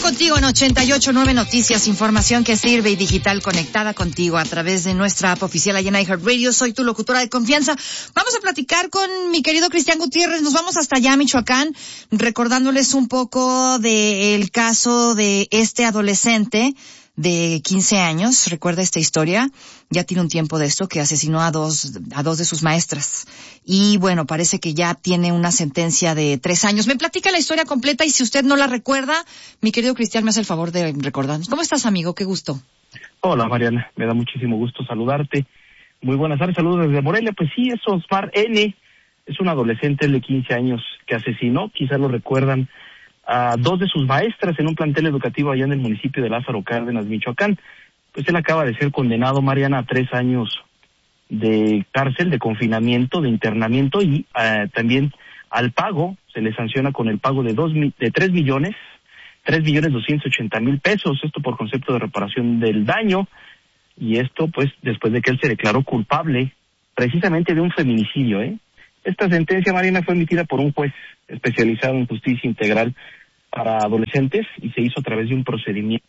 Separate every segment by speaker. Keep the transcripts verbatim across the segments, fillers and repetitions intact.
Speaker 1: contigo en ochenta y ocho punto nueve Noticias, información que sirve y digital conectada contigo a través de nuestra app oficial allá en iHeartRadio. Soy tu locutora de confianza. Vamos a platicar con mi querido Cristian Gutiérrez. Nos vamos hasta allá, Michoacán, recordándoles un poco del caso de este adolescente de quince años. Recuerda esta historia, ya tiene un tiempo de esto, que asesinó a dos, a dos de sus maestras. Y bueno, parece que ya tiene una sentencia de tres años. Me platica la historia completa y si usted no la recuerda, mi querido Cristian me hace el favor de recordarnos. ¿Cómo estás, amigo? Qué gusto.
Speaker 2: Hola, Mariana. Me da muchísimo gusto saludarte. Muy buenas tardes, saludos desde Morelia. Pues sí, es Osmar N. Es un adolescente de quince años que asesinó, quizás lo recuerdan, a dos de sus maestras en un plantel educativo allá en el municipio de Lázaro Cárdenas, Michoacán. Pues él acaba de ser condenado, Mariana, a tres años de cárcel, de confinamiento, de internamiento y eh, también al pago. Se le sanciona con el pago de dos de tres millones, tres millones doscientos ochenta mil pesos. Esto por concepto de reparación del daño. Y esto, pues, después de que él se declaró culpable, precisamente de un feminicidio, ¿eh? Esta sentencia, Mariana, fue emitida por un juez especializado en justicia integral para adolescentes y se hizo a través de un procedimiento.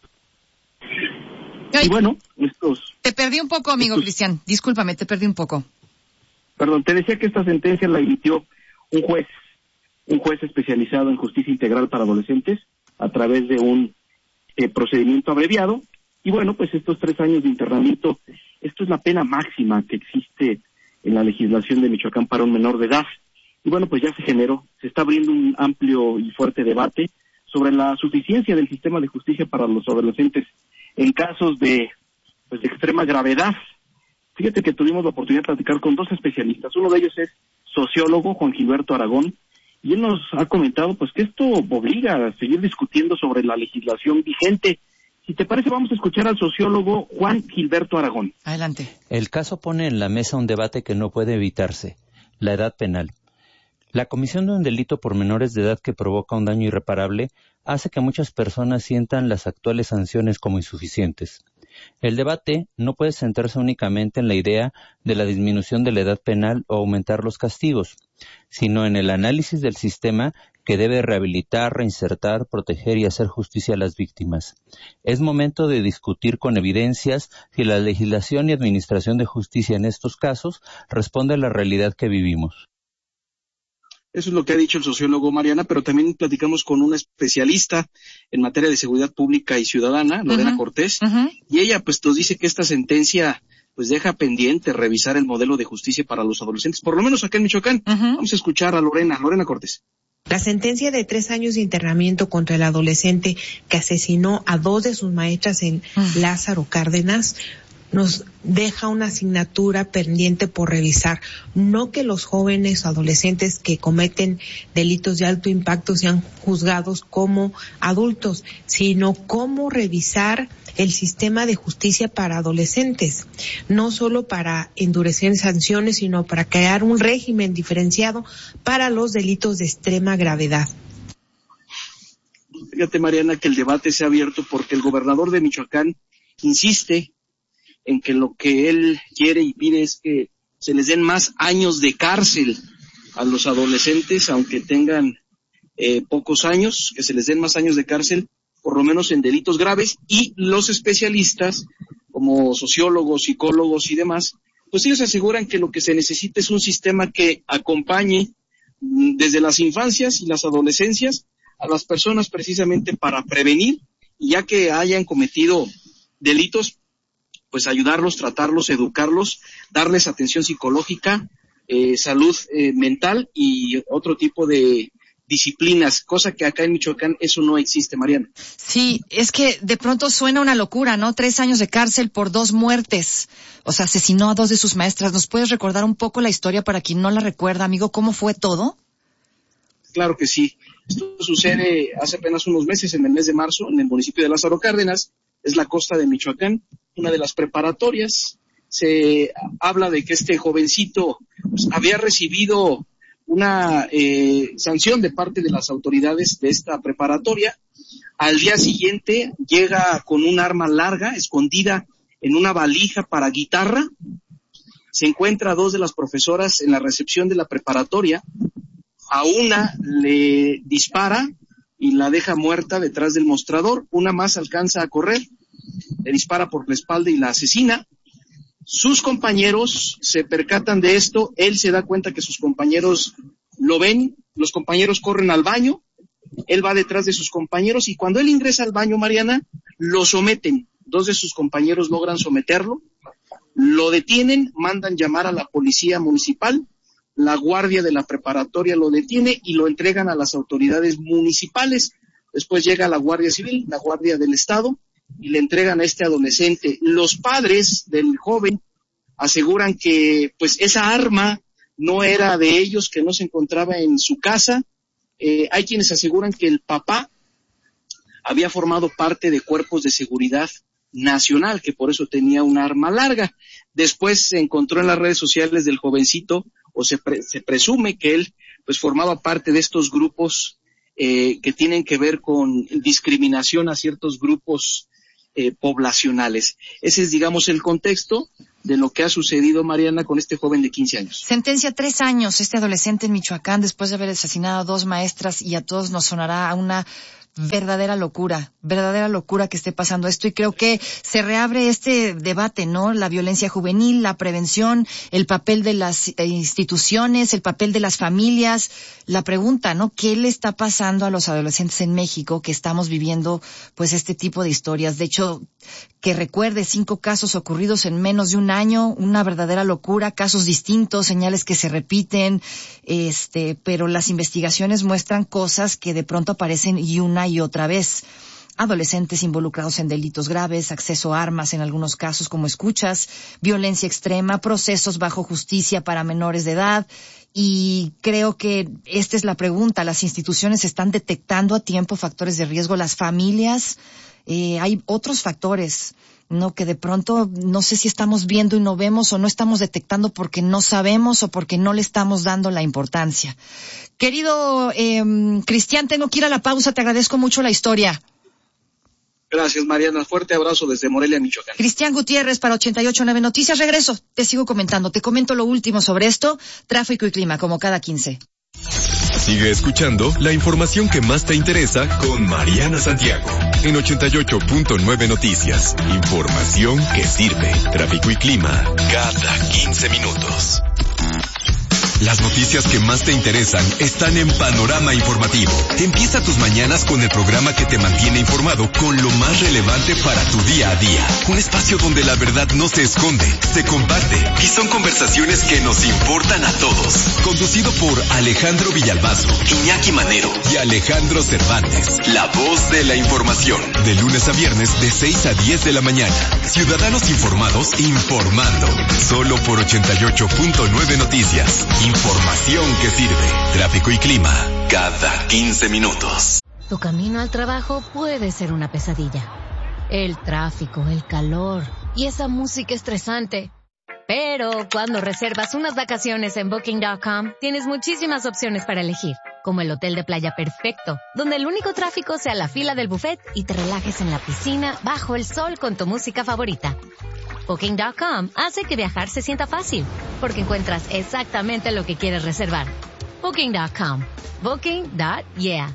Speaker 1: Ay,
Speaker 2: y bueno, estos...
Speaker 1: Te perdí un poco, amigo estos, Cristian. Discúlpame, te perdí un poco.
Speaker 2: Perdón, te decía que esta sentencia la emitió un juez, un juez especializado en justicia integral para adolescentes a través de un eh, procedimiento abreviado. Y bueno, pues estos tres años de internamiento, esto es la pena máxima que existe en la legislación de Michoacán para un menor de edad. Y bueno, pues ya se generó, se está abriendo un amplio y fuerte debate sobre la suficiencia del sistema de justicia para los adolescentes en casos de, pues, de extrema gravedad. Fíjate que tuvimos la oportunidad de platicar con dos especialistas. Uno de ellos es sociólogo, Juan Gilberto Aragón, y él nos ha comentado pues que esto obliga a seguir discutiendo sobre la legislación vigente. Si te parece, vamos a escuchar al sociólogo Juan Gilberto Aragón.
Speaker 1: Adelante.
Speaker 3: El caso pone en la mesa un debate que no puede evitarse, la edad penal. La comisión de un delito por menores de edad que provoca un daño irreparable hace que muchas personas sientan las actuales sanciones como insuficientes. El debate no puede centrarse únicamente en la idea de la disminución de la edad penal o aumentar los castigos, sino en el análisis del sistema que debe rehabilitar, reinsertar, proteger y hacer justicia a las víctimas. Es momento de discutir con evidencias si la legislación y administración de justicia en estos casos responde a la realidad que vivimos.
Speaker 4: Eso es lo que ha dicho el sociólogo Mariana, pero también platicamos con una especialista en materia de seguridad pública y ciudadana, Lorena uh-huh. Cortés, uh-huh. y ella pues nos dice que esta sentencia pues deja pendiente revisar el modelo de justicia para los adolescentes, por lo menos acá en Michoacán. Uh-huh. Vamos a escuchar a Lorena, Lorena Cortés.
Speaker 5: La sentencia de tres años de internamiento contra el adolescente que asesinó a dos de sus maestras en uh-huh. Lázaro Cárdenas nos deja una asignatura pendiente por revisar. No que los jóvenes o adolescentes que cometen delitos de alto impacto sean juzgados como adultos, sino cómo revisar el sistema de justicia para adolescentes, no solo para endurecer sanciones, sino para crear un régimen diferenciado para los delitos de extrema gravedad.
Speaker 4: Fíjate, Mariana, que el debate se ha abierto porque el gobernador de Michoacán insiste en que lo que él quiere y pide es que se les den más años de cárcel a los adolescentes, aunque tengan eh, pocos años, que se les den más años de cárcel, por lo menos en delitos graves, y los especialistas, como sociólogos, psicólogos y demás, pues ellos aseguran que lo que se necesita es un sistema que acompañe desde las infancias y las adolescencias a las personas precisamente para prevenir, y ya que hayan cometido delitos, pues ayudarlos, tratarlos, educarlos, darles atención psicológica, eh, salud eh, mental y otro tipo de disciplinas, cosa que acá en Michoacán eso no existe, Mariana.
Speaker 1: Sí, es que de pronto suena una locura, ¿no? Tres años de cárcel por dos muertes. O sea, asesinó a dos de sus maestras. ¿Nos puedes recordar un poco la historia para quien no la recuerda, amigo? ¿Cómo fue todo?
Speaker 4: Claro que sí. Esto sucede hace apenas unos meses, en el mes de marzo, en el municipio de Lázaro Cárdenas. Es la costa de Michoacán, una de las preparatorias. Se habla de que este jovencito pues, había recibido una eh, sanción de parte de las autoridades de esta preparatoria. Al día siguiente llega con un arma larga escondida en una valija para guitarra. Se encuentra a dos de las profesoras en la recepción de la preparatoria. A una le dispara y la deja muerta detrás del mostrador. Una más alcanza a correr, le dispara por la espalda y la asesina. Sus compañeros se percatan de esto, él se da cuenta que sus compañeros lo ven, los compañeros corren al baño, él va detrás de sus compañeros y cuando él ingresa al baño, Mariana, lo someten. Dos de sus compañeros logran someterlo, lo detienen, mandan llamar a la policía municipal, la guardia de la preparatoria lo detiene y lo entregan a las autoridades municipales. Después llega la Guardia Civil, la Guardia del Estado, y le entregan a este adolescente. Los padres del joven aseguran que pues esa arma no era de ellos, que no se encontraba en su casa. Eh, hay quienes aseguran que el papá había formado parte de cuerpos de seguridad nacional, que por eso tenía un arma larga. Después se encontró en las redes sociales del jovencito, o se, pre, se presume que él pues formaba parte de estos grupos eh, que tienen que ver con discriminación a ciertos grupos eh, poblacionales. Ese es, digamos, el contexto de lo que ha sucedido, Mariana, con este joven de quince años.
Speaker 1: Sentencia tres años, este adolescente en Michoacán, después de haber asesinado a dos maestras, y a todos nos sonará a una verdadera locura, verdadera locura que esté pasando esto, y creo que se reabre este debate, ¿no? La violencia juvenil, la prevención, el papel de las instituciones, el papel de las familias, la pregunta, ¿no? ¿Qué le está pasando a los adolescentes en México que estamos viviendo, pues, este tipo de historias? De hecho, que recuerde cinco casos ocurridos en menos de un año, una verdadera locura, casos distintos, señales que se repiten, este, pero las investigaciones muestran cosas que de pronto aparecen y una y otra vez. Adolescentes involucrados en delitos graves, acceso a armas en algunos casos, como escuchas, violencia extrema, procesos bajo justicia para menores de edad. Y creo que esta es la pregunta. Las instituciones están detectando a tiempo factores de riesgo, las familias. Eh, hay otros factores, ¿no? Que de pronto no sé si estamos viendo y no vemos, o no estamos detectando porque no sabemos o porque no le estamos dando la importancia. Querido eh, Cristian, tengo que ir a la pausa. Te agradezco mucho la historia.
Speaker 4: Gracias, Mariana. Fuerte abrazo desde Morelia, Michoacán.
Speaker 1: Cristian Gutiérrez para ochenta y ocho nueve Noticias. Regreso. Te sigo comentando. Te comento lo último sobre esto. Tráfico y clima, como cada quince.
Speaker 6: Sigue escuchando la información que más te interesa con Mariana Santiago en ochenta y ocho punto nueve Noticias. Información que sirve. Tráfico y clima cada quince minutos. Las noticias que más te interesan están en Panorama Informativo. Empieza tus mañanas con el programa que te mantiene informado con lo más relevante para tu día a día. Un espacio donde la verdad no se esconde, se comparte y son conversaciones que nos importan a todos. Conducido por Alejandro Villalbazo, Iñaki Manero y Alejandro Cervantes. La voz de la información. De lunes a viernes de seis a diez de la mañana. Ciudadanos informados informando. Solo por ochenta y ocho punto nueve Noticias. Información que sirve. Tráfico y clima cada quince minutos.
Speaker 7: Tu camino al trabajo puede ser una pesadilla. El tráfico, el calor y esa música estresante. Pero cuando reservas unas vacaciones en Booking punto com, tienes muchísimas opciones para elegir, como el hotel de playa perfecto, donde el único tráfico sea la fila del buffet y te relajes en la piscina bajo el sol con tu música favorita. Booking punto com hace que viajar se sienta fácil, porque encuentras exactamente lo que quieres reservar. Booking punto com. Booking. Yeah.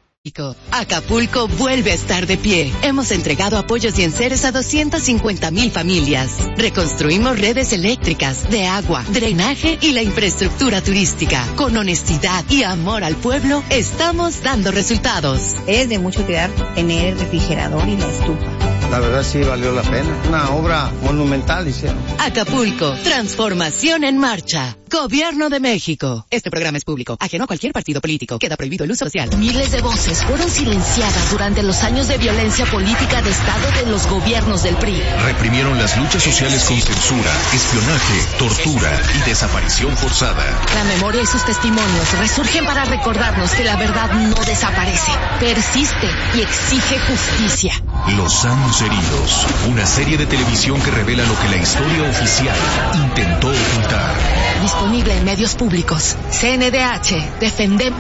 Speaker 8: Acapulco vuelve a estar de pie. Hemos entregado apoyos y enseres a doscientas cincuenta mil familias. Reconstruimos redes eléctricas, de agua, drenaje y la infraestructura turística. Con honestidad y amor al pueblo, estamos dando resultados.
Speaker 9: Es de mucha utilidad tener el refrigerador y la estufa.
Speaker 10: La verdad sí valió la pena. Una obra monumental hicieron.
Speaker 8: Acapulco, transformación en marcha. Gobierno de México. Este programa es público, ajeno a cualquier partido político. Queda prohibido el uso social.
Speaker 7: Miles de voces fueron silenciadas durante los años de violencia política de Estado de los gobiernos del P R I.
Speaker 6: Reprimieron las luchas sociales con censura, espionaje, tortura y desaparición forzada.
Speaker 7: La memoria y sus testimonios resurgen para recordarnos que la verdad no desaparece, persiste y exige justicia.
Speaker 6: Los años heridos. Una serie de televisión que revela lo que la historia oficial intentó ocultar.
Speaker 7: Disponible en medios públicos. C N D H. Defendemos.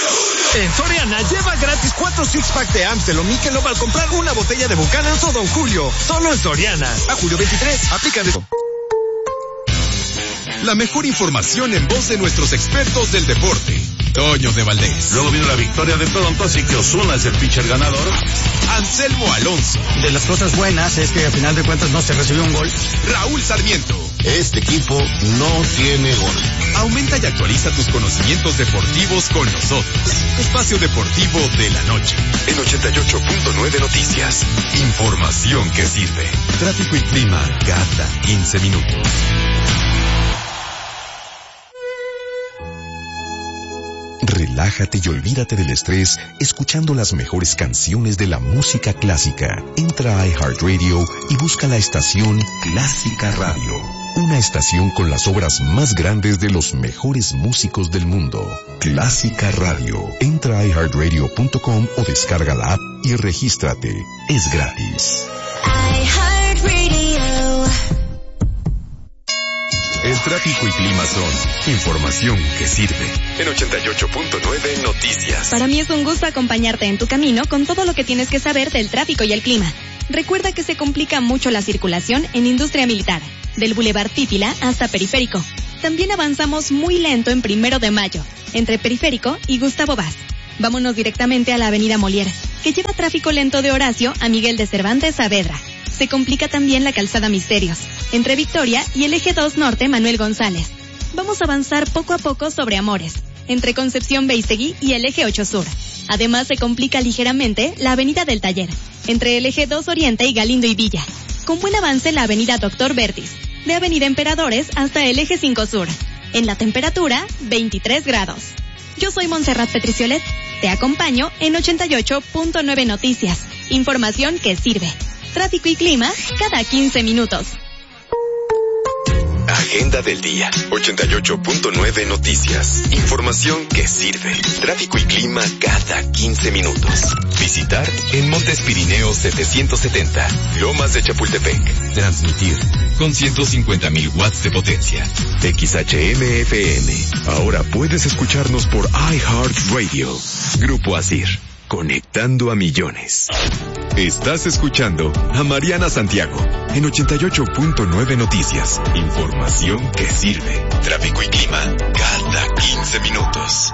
Speaker 11: En Soriana lleva gratis cuatro six-pack de Amstel o Michelob al comprar una botella de Buchanan's o Don Julio. Solo en Soriana. A julio veintitrés. Aplica de...
Speaker 6: La mejor información en voz de nuestros expertos del deporte. Toño de Valdés.
Speaker 12: Luego vino la victoria de Toronto, así que Ozuna es el pitcher ganador.
Speaker 6: Anselmo Alonso.
Speaker 13: De las cosas buenas es que al final de cuentas no se recibió un gol.
Speaker 6: Raúl Sarmiento.
Speaker 12: Este equipo no tiene gol.
Speaker 6: Aumenta y actualiza tus conocimientos deportivos con nosotros. Espacio Deportivo de la Noche. En ochenta y ocho punto nueve Noticias. Información que sirve. Tráfico y clima cada quince minutos.
Speaker 14: Relájate y olvídate del estrés escuchando las mejores canciones de la música clásica. Entra a iHeartRadio y busca la estación Clásica Radio. Una estación con las obras más grandes de los mejores músicos del mundo. Clásica Radio. Entra a i heart radio punto com o descarga la app y regístrate. Es gratis.
Speaker 6: El tráfico y clima son información que sirve. En ochenta y ocho punto nueve Noticias.
Speaker 15: Para mí es un gusto acompañarte en tu camino con todo lo que tienes que saber del tráfico y el clima. Recuerda que se complica mucho la circulación en Industria Militar, del Boulevard Pípila hasta Periférico. También avanzamos muy lento en Primero de Mayo, entre Periférico y Gustavo Vaz. Vámonos directamente a la Avenida Molière, que lleva tráfico lento de Horacio a Miguel de Cervantes Saavedra. Se complica también la Calzada Misterios, entre Victoria y el Eje dos Norte Manuel González. Vamos a avanzar poco a poco sobre Amores, entre Concepción Beistegui y el Eje ocho Sur. Además se complica ligeramente la Avenida del Taller, entre el Eje dos Oriente y Galindo y Villa. Con buen avance la Avenida Doctor Vertis, de Avenida Emperadores hasta el Eje cinco Sur. En la temperatura, veintitrés grados. Yo soy Montserrat Petriciolet. Te acompaño en ochenta y ocho punto nueve Noticias. Información que sirve. Tráfico y clima cada quince minutos.
Speaker 6: Agenda del día. ochenta y ocho punto nueve Noticias. Información que sirve. Tráfico y clima cada quince minutos. Visitar en Montes Pirineos setecientos setenta. Lomas de Chapultepec. Transmitir con ciento cincuenta mil watts de potencia. X H M F M. Ahora puedes escucharnos por iHeartRadio. Grupo Asir. Conectando a millones. Estás escuchando a Mariana Santiago en ochenta y ocho punto nueve Noticias. Información que sirve. Tráfico y clima cada quince minutos.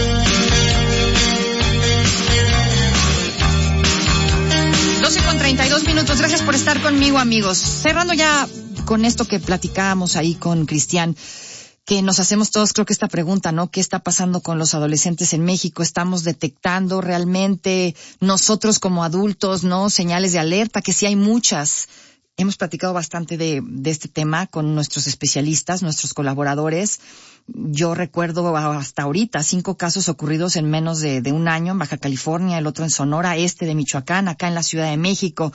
Speaker 1: doce con treinta y dos minutos. Gracias por estar conmigo, amigos. Cerrando ya con esto que platicábamos ahí con Cristian, que nos hacemos todos, creo que esta pregunta, ¿no? ¿Qué está pasando con los adolescentes en México? ¿Estamos detectando realmente nosotros como adultos, no? Señales de alerta, que sí hay muchas. Hemos platicado bastante de, de este tema con nuestros especialistas, nuestros colaboradores. Yo recuerdo hasta ahorita cinco casos ocurridos en menos de, de un año en Baja California, el otro en Sonora, este de Michoacán, acá en la Ciudad de México.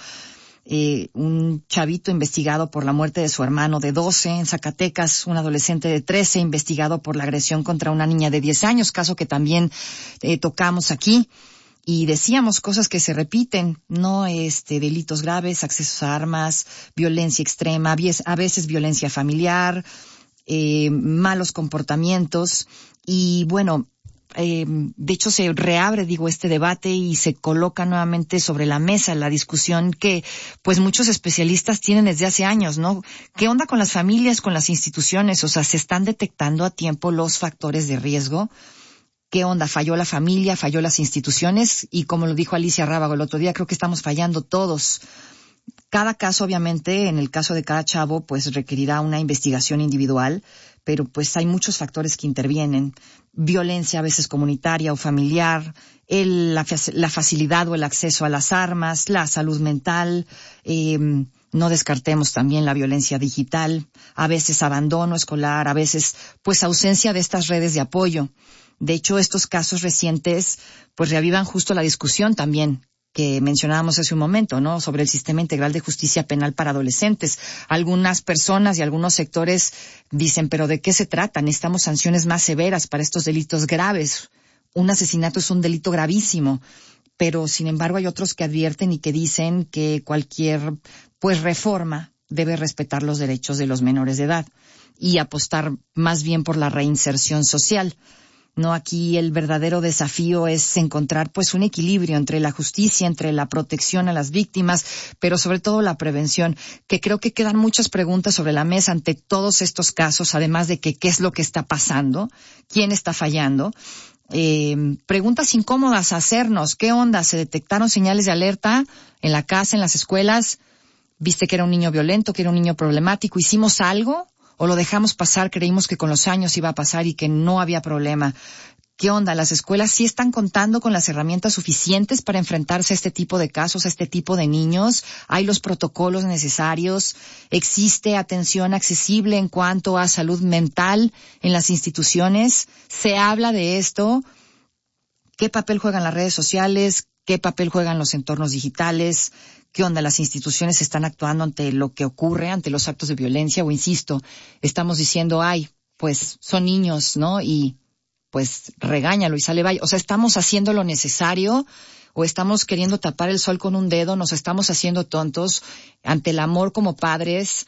Speaker 1: Eh, un chavito investigado por la muerte de su hermano de doce, en Zacatecas un adolescente de trece investigado por la agresión contra una niña de diez años, caso que también eh, tocamos aquí, y decíamos cosas que se repiten, no este delitos graves, accesos a armas, violencia extrema, a veces violencia familiar, eh, malos comportamientos, y bueno, Eh, de hecho se reabre, digo, este debate y se coloca nuevamente sobre la mesa la discusión que pues muchos especialistas tienen desde hace años, ¿no? ¿Qué onda con las familias, con las instituciones? O sea, ¿se están detectando a tiempo los factores de riesgo? ¿Qué onda? ¿Falló la familia? ¿Falló las instituciones? Y como lo dijo Alicia Rábago el otro día, creo que estamos fallando todos. Cada caso, obviamente, en el caso de cada chavo, pues requerirá una investigación individual, pero pues hay muchos factores que intervienen. Violencia a veces comunitaria o familiar, el, la, la facilidad o el acceso a las armas, la salud mental, eh, no descartemos también la violencia digital, a veces abandono escolar, a veces pues ausencia de estas redes de apoyo. De hecho, estos casos recientes pues reavivan justo la discusión también que mencionábamos hace un momento, ¿no? Sobre el sistema integral de justicia penal para adolescentes. Algunas personas y algunos sectores dicen, ¿pero de qué se trata? Necesitamos sanciones más severas para estos delitos graves. Un asesinato es un delito gravísimo, pero sin embargo hay otros que advierten y que dicen que cualquier, pues, reforma debe respetar los derechos de los menores de edad y apostar más bien por la reinserción social. No, aquí el verdadero desafío es encontrar pues un equilibrio entre la justicia, entre la protección a las víctimas, pero sobre todo la prevención, que creo que quedan muchas preguntas sobre la mesa ante todos estos casos, además de que qué es lo que está pasando, quién está fallando, eh, preguntas incómodas a hacernos. ¿Qué onda? ¿Se detectaron señales de alerta en la casa, en las escuelas? ¿Viste que era un niño violento, que era un niño problemático? ¿Hicimos algo o lo dejamos pasar? Creímos que con los años iba a pasar y que no había problema. ¿Qué onda? ¿Las escuelas sí están contando con las herramientas suficientes para enfrentarse a este tipo de casos, a este tipo de niños? ¿Hay los protocolos necesarios? ¿Existe atención accesible en cuanto a salud mental en las instituciones? ¿Se habla de esto? ¿Qué papel juegan las redes sociales? ¿Qué papel juegan los entornos digitales? ¿Qué onda? ¿Las instituciones están actuando ante lo que ocurre, ante los actos de violencia? O insisto, estamos diciendo, ay, pues son niños, ¿no? Y pues regáñalo y sale vaya. O sea, ¿estamos haciendo lo necesario o estamos queriendo tapar el sol con un dedo? ¿Nos estamos haciendo tontos ante el amor como padres?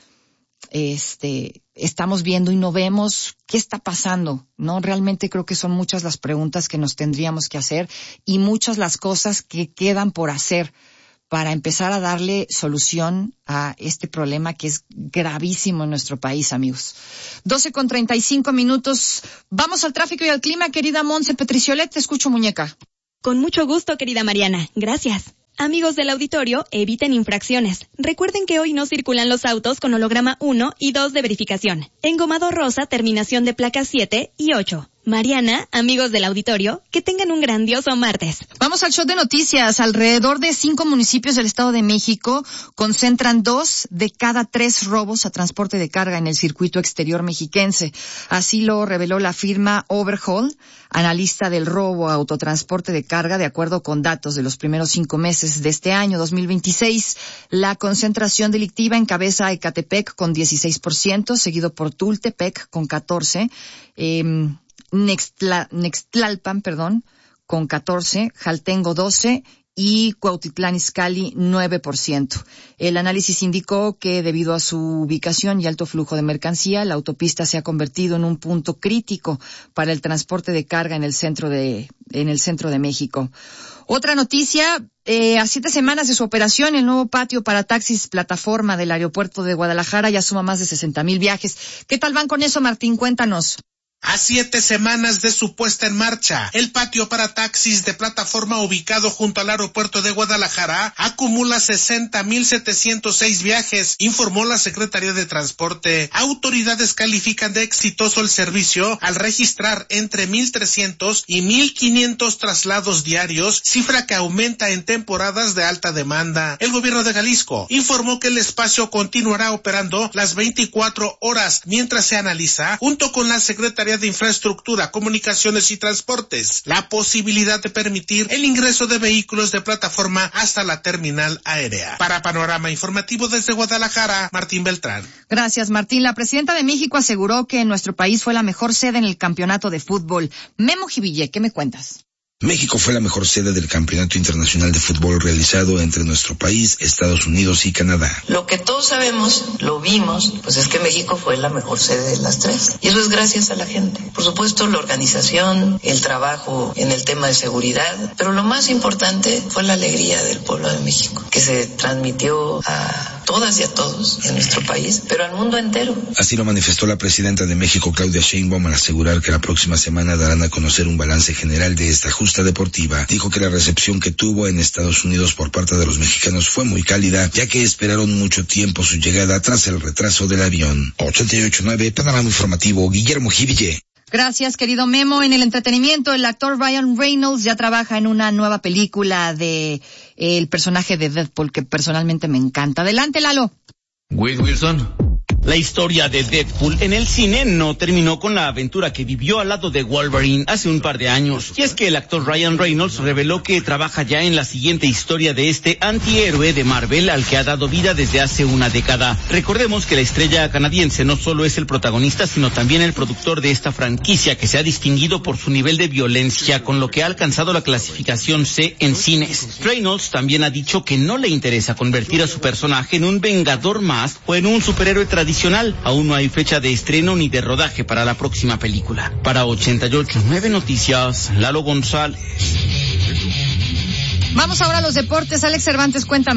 Speaker 1: Este, estamos viendo y no vemos qué está pasando, ¿no? Realmente creo que son muchas las preguntas que nos tendríamos que hacer y muchas las cosas que quedan por hacer para empezar a darle solución a este problema que es gravísimo en nuestro país, amigos. doce con treinta y cinco minutos. Vamos al tráfico y al clima, querida Montse Petriciolet. Te escucho, muñeca.
Speaker 15: Con mucho gusto, querida Mariana. Gracias. Amigos del auditorio, eviten infracciones. Recuerden que hoy no circulan los autos con holograma uno y dos de verificación. Engomado rosa, terminación de placas siete y ocho. Mariana, amigos del auditorio, que tengan un grandioso martes.
Speaker 1: Vamos al show de noticias. Alrededor de cinco municipios del Estado de México concentran dos de cada tres robos a transporte de carga en el circuito exterior mexiquense. Así lo reveló la firma Overhaul, analista del robo a autotransporte de carga, de acuerdo con datos de los primeros cinco meses de este año, dos mil veintiséis. La concentración delictiva encabeza a Ecatepec con dieciséis por ciento, seguido por Tultepec con catorce por ciento. Eh, Nextla, Nextlalpan, perdón, con catorce, Jaltengo doce y Cuautitlán Izcalli nueve por ciento. El análisis indicó que debido a su ubicación y alto flujo de mercancía, la autopista se ha convertido en un punto crítico para el transporte de carga en el centro de, en el centro de México. Otra noticia, eh, a siete semanas de su operación, el nuevo patio para taxis plataforma del aeropuerto de Guadalajara ya suma más de sesenta mil viajes. ¿Qué tal van con eso, Martín? Cuéntanos.
Speaker 16: A siete semanas de su puesta en marcha, el patio para taxis de plataforma ubicado junto al aeropuerto de Guadalajara acumula sesenta mil setecientos seis viajes, informó la Secretaría de Transporte. Autoridades califican de exitoso el servicio al registrar entre mil trescientos y mil quinientos traslados diarios, cifra que aumenta en temporadas de alta demanda. El gobierno de Jalisco informó que el espacio continuará operando las veinticuatro horas mientras se analiza, junto con la Secretaría de Infraestructura, Comunicaciones y Transportes, la posibilidad de permitir el ingreso de vehículos de plataforma hasta la terminal aérea. Para Panorama Informativo desde Guadalajara, Martín Beltrán.
Speaker 1: Gracias, Martín. La presidenta de México aseguró que nuestro país fue la mejor sede en el campeonato de fútbol. Memo Jiville, ¿qué me cuentas?
Speaker 17: México fue la mejor sede del Campeonato Internacional de Fútbol realizado entre nuestro país, Estados Unidos y Canadá.
Speaker 18: Lo que todos sabemos, lo vimos, pues es que México fue la mejor sede de las tres. Y eso es gracias a la gente. Por supuesto, la organización, el trabajo en el tema de seguridad, pero lo más importante fue la alegría del pueblo de México, que se transmitió a todas y a todos en nuestro país, pero al mundo entero.
Speaker 17: Así lo manifestó la presidenta de México, Claudia Sheinbaum, al asegurar que la próxima semana darán a conocer un balance general de esta justa deportiva. Dijo que la recepción que tuvo en Estados Unidos por parte de los mexicanos fue muy cálida, ya que esperaron mucho tiempo su llegada tras el retraso del avión. ochenta y ocho punto nueve, Panorama Informativo, Guillermo Jiville.
Speaker 1: Gracias, querido Memo. En el entretenimiento, el actor Ryan Reynolds ya trabaja en una nueva película de eh, el personaje de Deadpool, que personalmente me encanta. Adelante, Lalo.
Speaker 19: Wade Wilson. La historia de Deadpool en el cine no terminó con la aventura que vivió al lado de Wolverine hace un par de años. Y es que el actor Ryan Reynolds reveló que trabaja ya en la siguiente historia de este antihéroe de Marvel al que ha dado vida desde hace una década. Recordemos que la estrella canadiense no solo es el protagonista, sino también el productor de esta franquicia, que se ha distinguido por su nivel de violencia, con lo que ha alcanzado la clasificación C en cines. Reynolds también ha dicho que no le interesa convertir a su personaje en un vengador más o en un superhéroe tradicional. Aún no hay fecha de estreno ni de rodaje para la próxima película. Para ochenta y ocho punto nueve Noticias, Lalo González.
Speaker 1: Vamos ahora a los deportes. Alex Cervantes, cuéntame.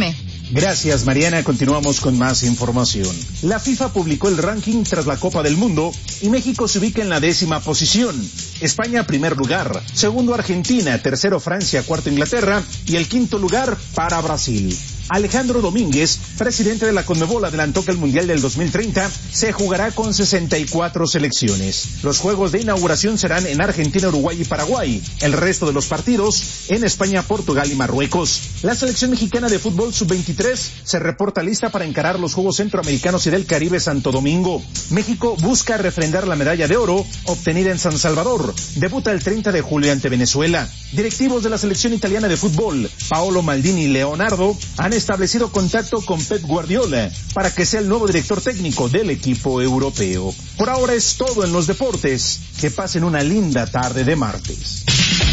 Speaker 20: Gracias, Mariana. Continuamos con más información. La FIFA publicó el ranking tras la Copa del Mundo y México se ubica en la décima posición. España, primer lugar. Segundo, Argentina. Tercero, Francia. Cuarto, Inglaterra. Y el quinto lugar para Brasil. Alejandro Domínguez, presidente de la Conmebol, adelantó que el Mundial del dos mil treinta se jugará con sesenta y cuatro selecciones. Los juegos de inauguración serán en Argentina, Uruguay y Paraguay. El resto de los partidos en España, Portugal y Marruecos. La selección mexicana de fútbol sub veintitrés se reporta lista para encarar los Juegos Centroamericanos y del Caribe Santo Domingo. México busca refrendar la medalla de oro obtenida en San Salvador. Debuta el treinta de julio ante Venezuela. Directivos de la selección italiana de fútbol, Paolo Maldini y Leonardo, han establecido contacto con Pep Guardiola para que sea el nuevo director técnico del equipo europeo. Por ahora es todo en los deportes. Que pasen una linda tarde de martes.